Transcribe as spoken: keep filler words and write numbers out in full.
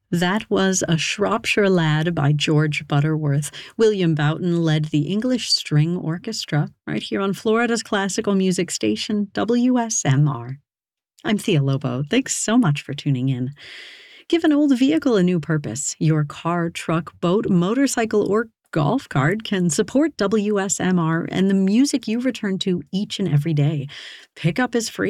That was A Shropshire Lad by George Butterworth. William Boughton led the English String Orchestra right here on Florida's classical music station, W S M R. I'm Thea Lobo. Thanks so much for tuning in. Give an old vehicle a new purpose. Your car, truck, boat, motorcycle, or golf cart can support W S M R and the music you return to each and every day. Pickup is free.